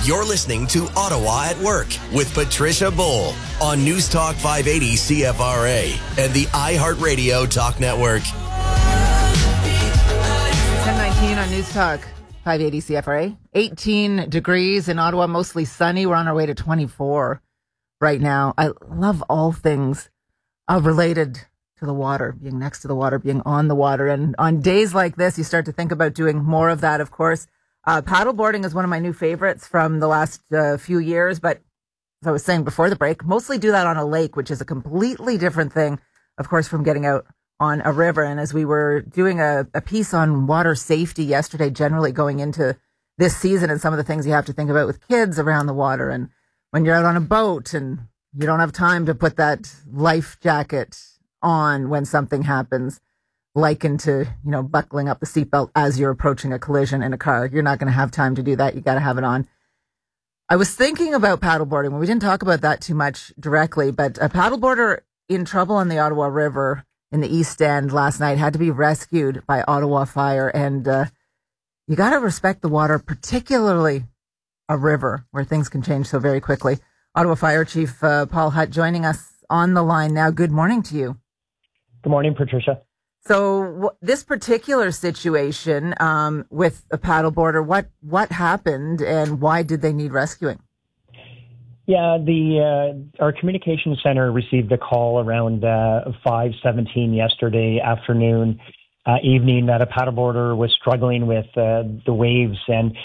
You're listening to Ottawa at Work with Patricia Bowl on News Talk 580 CFRA and the iHeartRadio Talk Network. 10:19 on News Talk 580 CFRA. 18 degrees in Ottawa, mostly sunny. We're on our way to 24 right now. I love all things related to the water, being next to the water, being on the water. And on days like this, you start to think about doing more of that, of course. Paddleboarding is one of my new favorites from the last few years, but as I was saying before the break, mostly do that on a lake, which is a completely different thing, of course, from getting out on a river. And as we were doing a piece on water safety yesterday, generally going into this season and some of the things you have to think about with kids around the water, and when you're out on a boat and you don't have time to put that life jacket on when something happens, likened to, buckling up the seatbelt as you're approaching a collision in a car. You're not going to have time to do that. You got to have it on. I was thinking about paddleboarding. Well, we didn't talk about that too much directly, but a paddleboarder in trouble on the Ottawa River in the East End last night had to be rescued by Ottawa Fire. And you got to respect the water, particularly a river where things can change so very quickly. Ottawa Fire Chief Paul Hutt joining us on the line now. Good morning to you. Good morning, Patricia. So this particular situation with a paddleboarder, what happened and why did they need rescuing? Yeah, our communications center received a call around 5:17 yesterday evening that a paddleboarder was struggling with the waves. And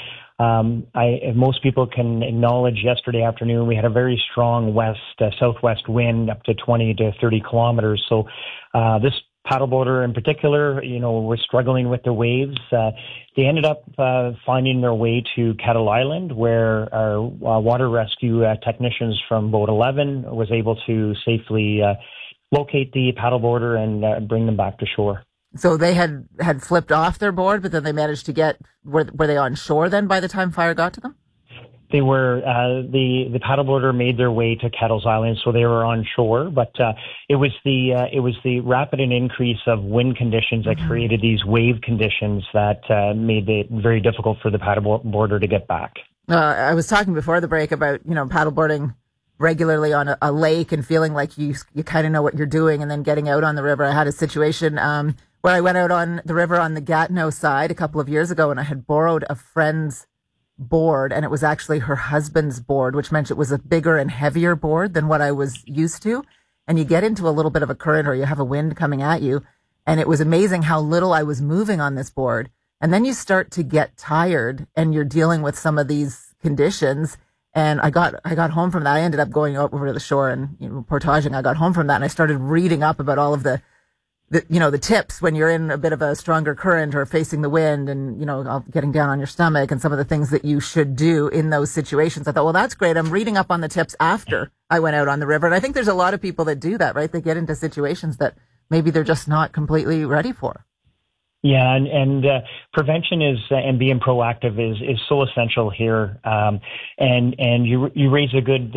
most people can acknowledge yesterday afternoon we had a very strong southwest wind up to 20 to 30 kilometers. So this paddleboarder in particular, was struggling with the waves. They ended up finding their way to Kettle Island, where our water rescue technicians from Boat 11 was able to safely locate the paddleboarder and bring them back to shore. So they had flipped off their board, but then they managed to were they on shore then by the time fire got to them? They were, the paddleboarder made their way to Kettle's Island, so they were on shore, but it was the rapid increase of wind conditions that created these wave conditions that made it very difficult for the paddleboarder to get back. I was talking before the break about, paddleboarding regularly on a lake and feeling like you kind of know what you're doing, and then getting out on the river. I had a situation where I went out on the river on the Gatineau side a couple of years ago, and I had borrowed a friend's board, and it was actually her husband's board, which meant it was a bigger and heavier board than what I was used to. And you get into a little bit of a current or you have a wind coming at you. And it was amazing how little I was moving on this board. And then you start to get tired and you're dealing with some of these conditions. And I got home from that. I ended up going over to the shore and portaging. I got home from that and I started reading up about all of the tips when you're in a bit of a stronger current or facing the wind and, getting down on your stomach and some of the things that you should do in those situations. I thought, well, that's great. I'm reading up on the tips after I went out on the river. And I think there's a lot of people that do that, right? They get into situations that maybe they're just not completely ready for. Yeah, and prevention and being proactive is so essential here. And you raise a good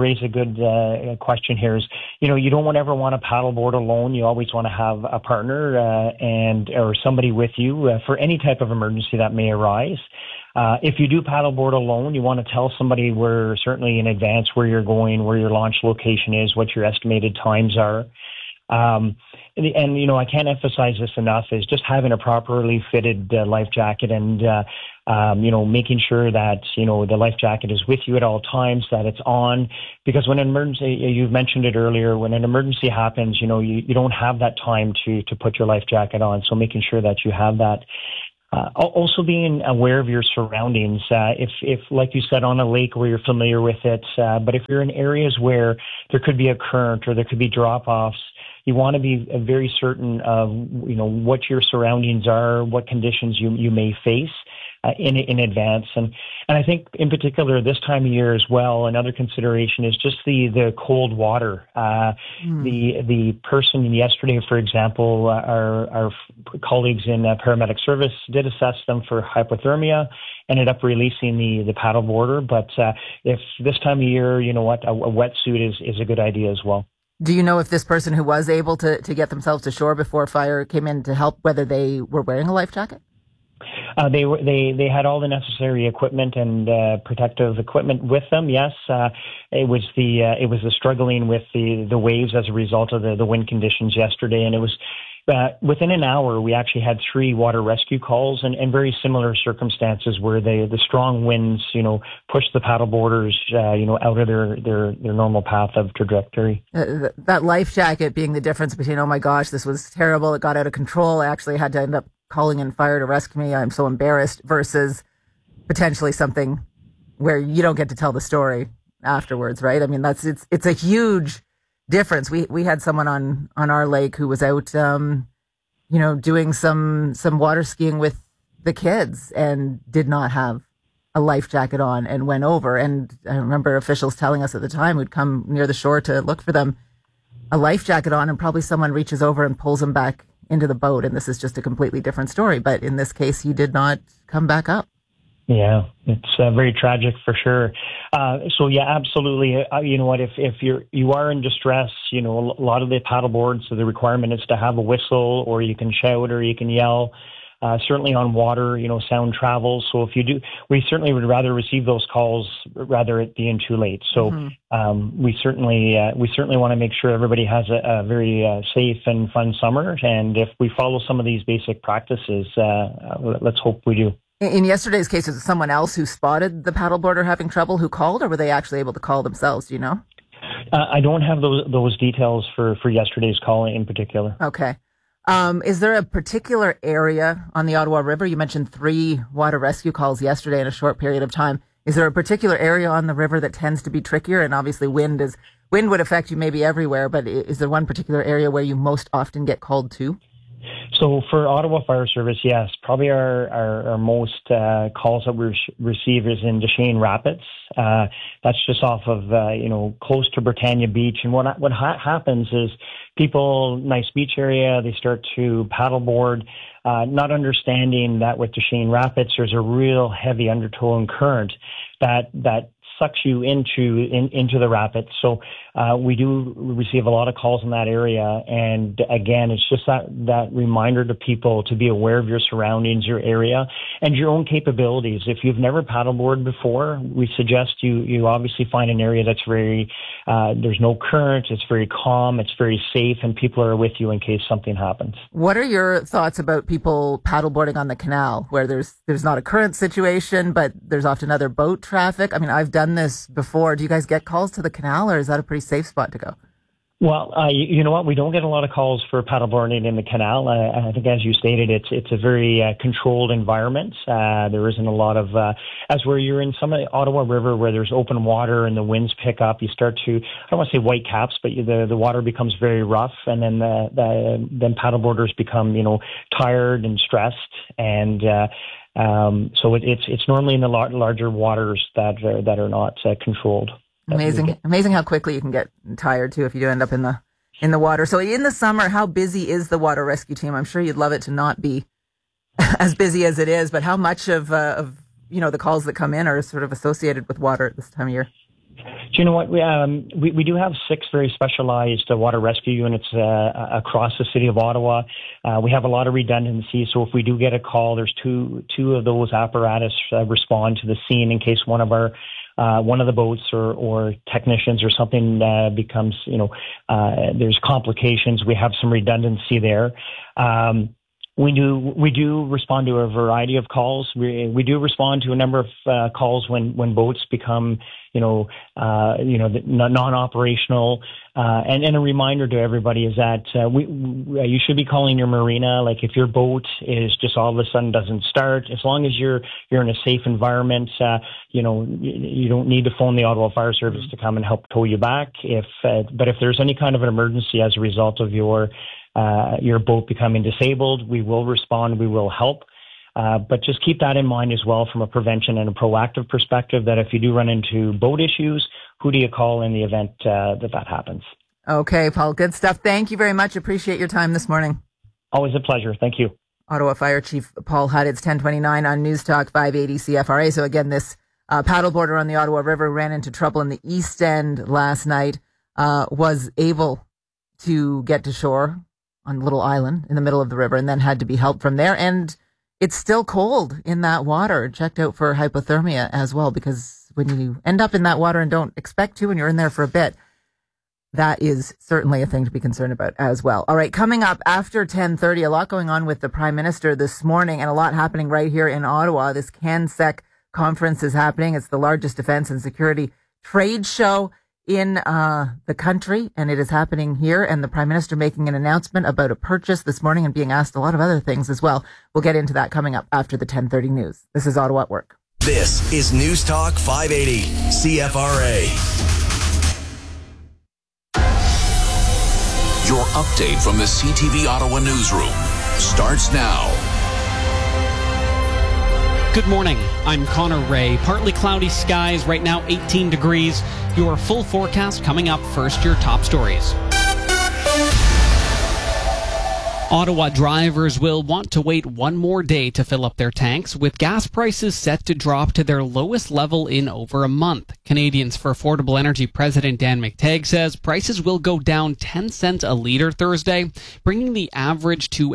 question here. Is you don't ever want to paddleboard alone. You always want to have a partner or somebody with you for any type of emergency that may arise. If you do paddleboard alone, you want to tell somebody certainly in advance where you're going, where your launch location is, what your estimated times are. And I can't emphasize this enough, is just having a properly fitted life jacket and, making sure that, the life jacket is with you at all times, that it's on, because when an emergency, you've mentioned it earlier, when an emergency happens, you don't have that time to put your life jacket on. So making sure that you have that. Also being aware of your surroundings. If, like you said, on a lake where you're familiar with it, but if you're in areas where there could be a current or there could be drop-offs, you want to be very certain of, what your surroundings are, what conditions you may face in advance. And I think in particular this time of year as well, another consideration is just the cold water. The person yesterday, for example, our colleagues in paramedic service did assess them for hypothermia, ended up releasing the paddleboarder. But if this time of year, a wetsuit is a good idea as well. Do you know if this person who was able to get themselves to shore before fire came in to help, whether they were wearing a life jacket? They had all the necessary equipment and protective equipment with them. Yes, it was the struggling with the waves as a result of the wind conditions yesterday, and it was. Within an hour, we actually had 3 water rescue calls and very similar circumstances where the strong winds, pushed the paddle boarders, out of their normal path of trajectory. That life jacket being the difference between, oh my gosh, this was terrible, it got out of control, I actually had to end up calling in fire to rescue me, I'm so embarrassed, versus potentially something where you don't get to tell the story afterwards, right? I mean, it's a huge difference. We had someone on our lake who was out, doing some water skiing with the kids and did not have a life jacket on and went over. And I remember officials telling us at the time who'd come near the shore to look for them, a life jacket on, and probably someone reaches over and pulls them back into the boat. And this is just a completely different story. But in this case, he did not come back up. Yeah, it's very tragic for sure. So yeah, absolutely. You know what? If you are in distress, a lot of the paddle boards, so the requirement is to have a whistle, or you can shout, or you can yell. Certainly on water, sound travels. So if you do, we certainly would rather receive those calls rather it being too late. So we certainly want to make sure everybody has a very safe and fun summer. And if we follow some of these basic practices, let's hope we do. In yesterday's case, was it someone else who spotted the paddleboarder having trouble who called, or were they actually able to call themselves? Do you know? I don't have those details for yesterday's call in particular. Okay. Is there a particular area on the Ottawa River? You mentioned 3 water rescue calls yesterday in a short period of time. Is there a particular area on the river that tends to be trickier? And obviously wind would affect you maybe everywhere, but is there one particular area where you most often get called to? So for Ottawa Fire Service, yes, probably our most calls that we receive is in Deschênes Rapids. That's just off of, close to Britannia Beach. And what happens is people, nice beach area, they start to paddleboard, not understanding that with Deschênes Rapids, there's a real heavy undertow and current that sucks you into the rapids. So we do receive a lot of calls in that area. And again, it's just that reminder to people to be aware of your surroundings, your area, and your own capabilities. If you've never paddleboarded before, we suggest you obviously find an area that's very, there's no current, it's very calm, it's very safe, and people are with you in case something happens. What are your thoughts about people paddleboarding on the canal where there's not a current situation, but there's often other boat traffic? I mean, I've done this before. Do you guys get calls to the canal, or is that a pretty safe spot to go? Well, you know what? We don't get a lot of calls for paddleboarding in the canal. I think, as you stated, it's a very controlled environment. There isn't a lot of, as where you're in some of the Ottawa River where there's open water and the winds pick up, you start to, I don't want to say white caps, but the water becomes very rough, and then then paddleboarders become, tired and stressed, and so it's normally in the larger waters that are not controlled. Amazing how quickly you can get tired too if you do end up in the water. So in the summer, how busy is the water rescue team? I'm sure you'd love it to not be as busy as it is, but how much of the calls that come in are sort of associated with water at this time of year? Do you know what? We do have 6 very specialized water rescue units across the city of Ottawa. We have a lot of redundancy, so if we do get a call, there's two of those apparatus respond to the scene in case one of the boats or technicians or something becomes, there's complications. We have some redundancy there. We do respond to a variety of calls. We do respond to a number of calls when boats become, non-operational. And a reminder to everybody is that you should be calling your marina. Like if your boat is just all of a sudden doesn't start, as long as you're in a safe environment, you don't need to phone the Ottawa Fire Service to come and help tow you back. But if there's any kind of an emergency as a result of your boat becoming disabled, we will respond, we will help. But just keep that in mind as well from a prevention and a proactive perspective, that if you do run into boat issues, who do you call in the event that happens? Okay, Paul, good stuff. Thank you very much. Appreciate your time this morning. Always a pleasure. Thank you. Ottawa Fire Chief Paul Hutt. It's 10:29 on News Talk 580 CFRA. So again, this paddleboarder on the Ottawa River ran into trouble in the East End last night, was able to get to shore on a little island in the middle of the river, and then had to be helped from there. And it's still cold in that water. Checked out for hypothermia as well, because when you end up in that water and don't expect to, and you're in there for a bit, that is certainly a thing to be concerned about as well. All right, coming up after 10:30, a lot going on with the Prime Minister this morning and a lot happening right here in Ottawa. This CanSec conference is happening. It's the largest defense and security trade show in the country, and it is happening here. And the Prime Minister making an announcement about a purchase this morning and being asked a lot of other things as well. We'll get into that coming up after the 10:30 news. This is Ottawa at Work. This is News Talk 580 CFRA. Your update from the CTV Ottawa newsroom starts now. Good morning. I'm Connor Ray. Partly cloudy skies, right now 18 degrees. Your full forecast coming up first, your top stories. Ottawa drivers will want to wait one more day to fill up their tanks, with gas prices set to drop to their lowest level in over a month. Canadians for Affordable Energy President Dan McTeague says prices will go down 10 cents a litre Thursday, bringing the average to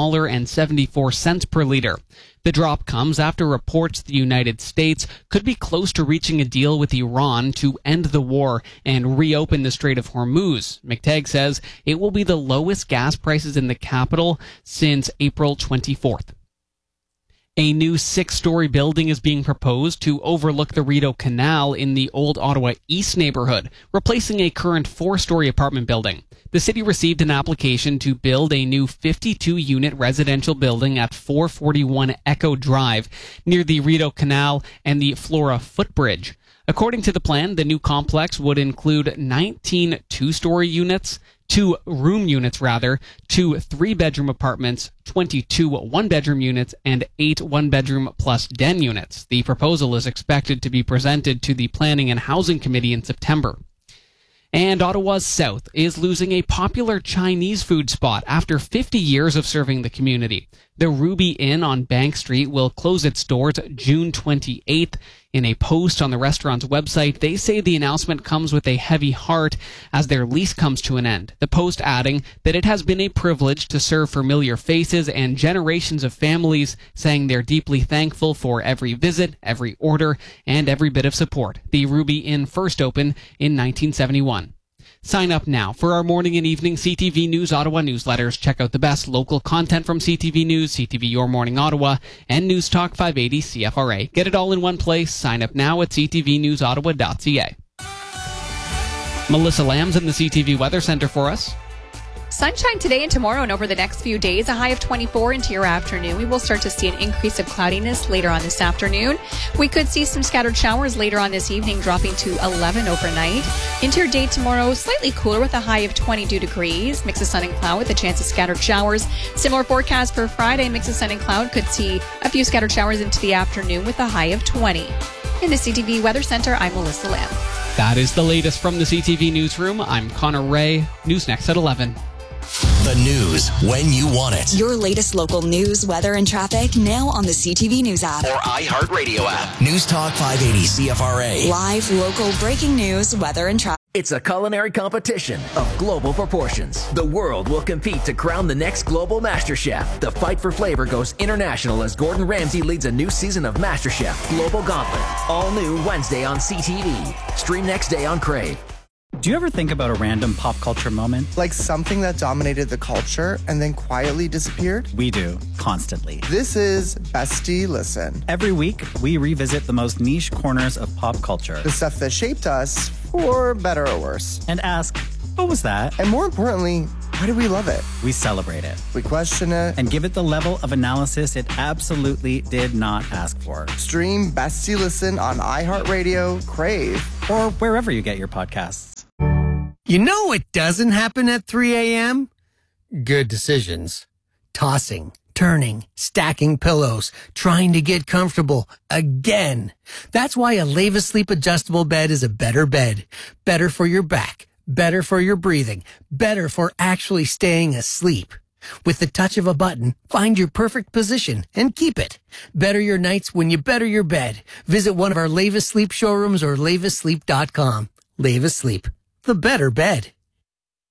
$1.74 per litre. The drop comes after reports the United States could be close to reaching a deal with Iran to end the war and reopen the Strait of Hormuz. McTeague says it will be the lowest gas prices in the capital since April 24th. A new 6-story building is being proposed to overlook the Rideau Canal in the Old Ottawa East neighborhood, replacing a current 4-story apartment building. The city received an application to build a new 52-unit residential building at 441 Echo Drive near the Rideau Canal and the Flora Footbridge. According to the plan, the new complex would include 19 two-story units, 2 room units, 2 3-bedroom apartments, 22 one-bedroom units, and 8 one-bedroom plus den units. The proposal is expected to be presented to the Planning and Housing Committee in September. And Ottawa's South is losing a popular Chinese food spot after 50 years of serving the community. The Ruby Inn on Bank Street will close its doors June 28th. In a post on the restaurant's website, they say the announcement comes with a heavy heart as their lease comes to an end. The post adding that it has been a privilege to serve familiar faces and generations of families, saying they're deeply thankful for every visit, every order, and every bit of support. The Ruby Inn first opened in 1971. Sign up now for our morning and evening CTV News Ottawa newsletters. Check out the best local content from CTV News, CTV Your Morning Ottawa, and News Talk 580 CFRA. Get it all in one place. Sign up now at ctvnewsottawa.ca. Melissa Lamb's in the CTV Weather Center for us. Sunshine today and tomorrow and over the next few days, a high of 24 into your afternoon. We will start to see an increase of cloudiness later on this afternoon. We could see some scattered showers later on this evening, dropping to 11 overnight. Into your day tomorrow, slightly cooler with a high of 22 degrees. Mix of sun and cloud with a chance of scattered showers. Similar forecast for Friday, mix of sun and cloud. Could see a few scattered showers into the afternoon with a high of 20. In the CTV Weather Center, I'm Melissa Lamb. That is the latest from the CTV Newsroom. I'm Connor Ray. News next at 11. The news when you want it. Your latest local news, weather, and traffic now on the CTV News app. Or iHeartRadio app. News Talk 580 CFRA. Live, local, breaking news, weather, and traffic. It's a culinary competition of global proportions. The world will compete to crown the next global MasterChef. The fight for flavor goes international as Gordon Ramsay leads a new season of MasterChef Global Gauntlet. All new Wednesday on CTV. Stream next day on Crave. Do you ever think about a random pop culture moment? Like something that dominated the culture and then quietly disappeared? We do, constantly. This is Bestie Listen. Every week, we revisit the most niche corners of pop culture. The stuff that shaped us, for better or worse. And ask, what was that? And more importantly, why do we love it? We celebrate it. We question it. And give it the level of analysis it absolutely did not ask for. Stream Bestie Listen on iHeartRadio, Crave, or wherever you get your podcasts. You know what doesn't happen at 3 a.m.? Good decisions. Tossing, turning, stacking pillows, trying to get comfortable again. That's why a Leva Sleep adjustable bed is a better bed. Better for your back, better for your breathing, better for actually staying asleep. With the touch of a button, find your perfect position and keep it. Better your nights when you better your bed. Visit one of our Leva Sleep showrooms or levasleep.com. Leva Sleep, the better bed.